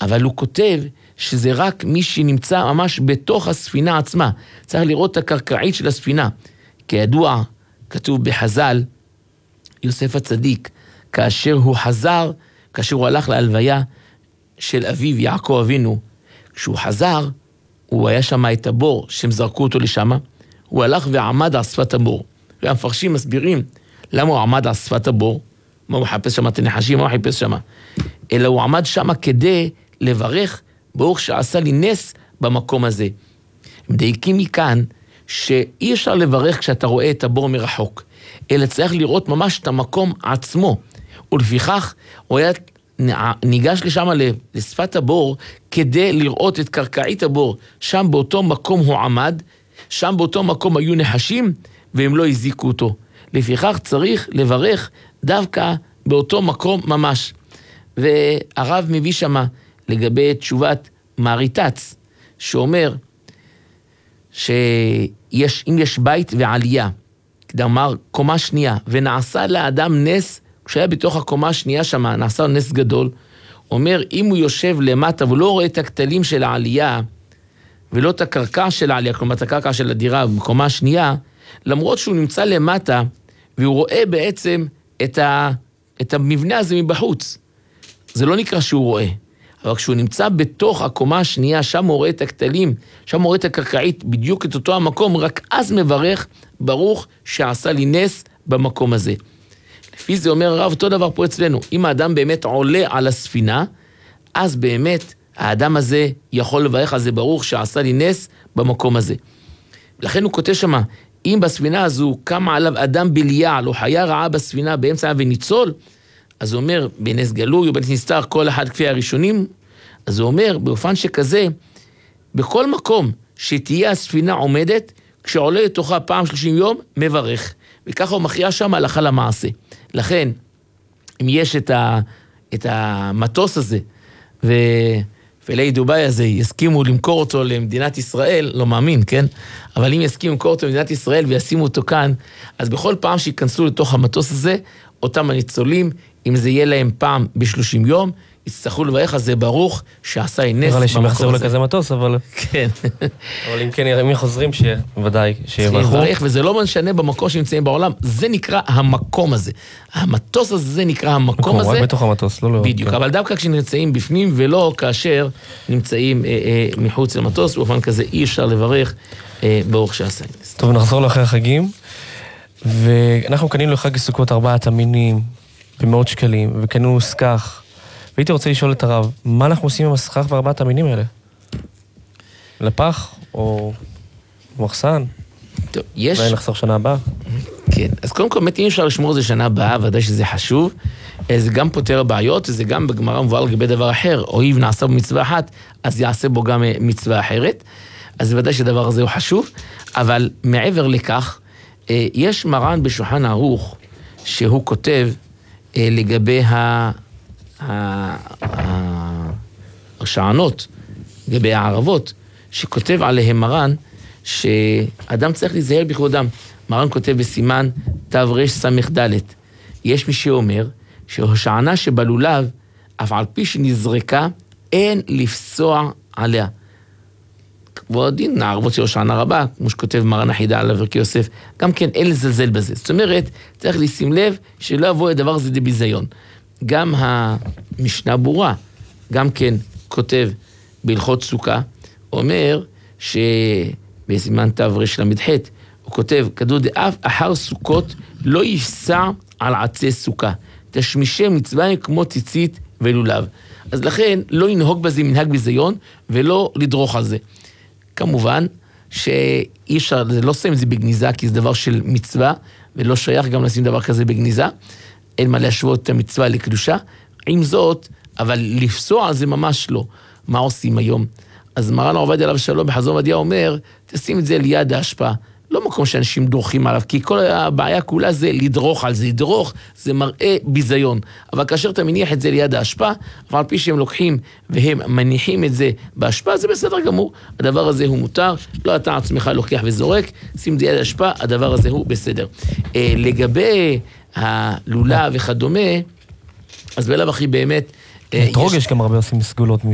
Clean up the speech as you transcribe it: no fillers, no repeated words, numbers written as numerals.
אבל הוא כותב שזה רק מי שנמצא ממש בתוך הספינה עצמה. צריך לראות את הקרקעית של הספינה. כידוע, כתוב בחז"ל, יוסף הצדיק, כאשר הוא חזר, כאשר הוא הלך להלוויה של אביו יעקב אבינו, כשהוא חזר, הוא היה שם את הבור, שהם זרקו אותו לשם, הוא הלך ועמד על שפת הבור. והמפרשים מסבירים למה הוא עמד על שפת הבור, מה הוא חפש שם את הנחשים, מה הוא חיפש שם. אלא הוא עמד שם כדי לברך, ברוך שעשה לי נס במקום הזה. מדייקים מכאן שאי אפשר לברך כשאתה רואה את הבור מרחוק, אלא צריך לראות ממש את המקום עצמו. ולפיכך הוא היה ניגש לשם לשפת הבור כדי לראות את קרקעית הבור. שם באותו מקום הוא עמד, שם באותו מקום היו נחשים והם לא הזיקו אותו. לפיכך צריך לברך דווקא באותו מקום ממש. והרב מביא שמה לגבי תשובת מעריטץ, שאומר שאם יש בית ועלייה, כדאמר קומה שנייה, ונעשה לאדם נס, כשהיה בתוך הקומה השנייה שמה, נעשה נס גדול, אומר אם הוא יושב למטה ולא רואה את הכתלים של העלייה, ולא את הקרקע של העלייה, כלומר את הקרקע של הדירה בקומה השנייה, למרות שהוא נמצא למטה, והוא רואה בעצם את המבנה הזה מבחוץ. זה לא נקרא שהוא רואה. אבל כשהוא נמצא בתוך הקומה השנייה, שם הוא רואה את הכתלים, שם הוא רואה את הקרקעית, בדיוק את אותו המקום, רק אז מברך, ברוך שעשה לי נס במקום הזה. לפי זה אומר הרב, אותו דבר פה אצלנו, אם האדם באמת עולה על הספינה, אז באמת האדם הזה יכול לברך על זה ברוך שעשה לי נס במקום הזה. לכן הוא כותב שמה, אם בספינה הזו קם עליו אדם בליעל, או חיה רעה בספינה באמצע וניצול, אז הוא אומר, בנס גלוי או בנס נסתר, כל אחד כפי הראשונים, אז הוא אומר, באופן שכזה, בכל מקום שתהיה הספינה עומדת, כשעולה לתוכה פעם 30 יום, מברך. וככה הוא מכריע שם הלכה למעשה. לכן, אם יש את המטוס הזה, ואלי דוביי הזה יסכימו למכור אותו למדינת ישראל, לא מאמין, כן? אבל אם יסכימו למכור אותו למדינת ישראל וישימו אותו כאן, אז בכל פעם שיכנסו לתוך המטוס הזה, אותם הניצולים, אם זה יהיה להם פעם ב-30 יום, יצטרכו לברך על זה ברוך שעשה נס במקום הזה. נראה לי שהם יחזרו לכזה מטוס, אבל... כן. אבל אם כן, אם חוזרים, ודאי שיברכו. שיברך, וזה לא משנה במקום שנמצאים בעולם, זה נקרא המקום הזה. המטוס הזה זה נקרא המקום הזה. רק בתוך המטוס, לא. בדיוק, אבל דווקא כשנמצאים בפנים, ולא כאשר נמצאים מחוץ למטוס, באופן כזה אי אפשר לברך ברוך שעשה נס. טוב, נחזור לאחרי החגים, ואנחנו קנינו לחג סוכות 4 המינים ב100 שקלים, וקנינו סכך. והייתי רוצה לשאול את הרב, מה אנחנו עושים עם הסכך ו4 המינים האלה? לפח או מחסן? טוב, יש... אולי נחסוך שנה הבאה? כן, אז קודם כל, אם אפשר לשמור את זה שנה הבאה, ודאי שזה חשוב, זה גם פותר בעיות, זה גם בגמרא מבואר לגבי דבר אחר, אוהב נעשה במצווה אחת, אז יעשה בו גם מצווה אחרת, אז ודאי שהדבר הזה הוא חשוב, אבל מעבר לכך, יש מרן בשולחן ערוך, שהוא כותב לגבי השענות, לגבי הערבות, שכותב עליהם מרן, שאדם צריך להיזהר בכבודם. מרן כותב בסימן תרס"ד. יש מי שאומר שהשענה שבלולב, אף על פי שנזרקה, אין לפסוע עליה. כבוד דין, הערבות של השענה רבה, כמו שכותב מרן החידה על אברקי יוסף, גם כן אין לזלזל בזה. זאת אומרת, צריך לשים לב שלא יבוא הדבר הזה דביזיון. גם המשנה ברורה, גם כן כותב בהלכות סוכה, אומר שבסימן תרס"ח, הוא כותב, כתוב דאף אחר סוכות לא יפסע על עצי סוכה, תשמישי מצווה כמו ציצית ולולב. אז לכן לא ינהוג בזה מנהג ביזיון ולא לדרוך על זה. כמובן שאי אפשר, לא שמים את זה בגניזה כי זה דבר של מצווה, ולא שייך גם לשים דבר כזה בגניזה, אין מה להשוות את המצווה לקדושה, עם זאת, אבל לפסוע זה ממש לא. מה עושים היום? אז מרן עובדיה עליו שלום בחזון עובדיה אומר, תשים את זה ליד ההשפעה. לא מקום שאנשים דורכים עליו, כי כל הבעיה כולה זה לדרוך על זה. לדרוך זה מראה ביזיון. אבל כאשר אתה מניח את זה ליד ההשפעה, אבל על פי שהם לוקחים והם מניחים את זה בהשפעה, זה בסדר גמור. הדבר הזה הוא מותר, לא אתה עצמך לוקח וזורק, שים את זה ליד ההשפעה, הדבר הזה הוא בסדר. לגבי הלולה וכדומה, אז בלב הכי באמת... טרוגש גם הרבה עושים סגולות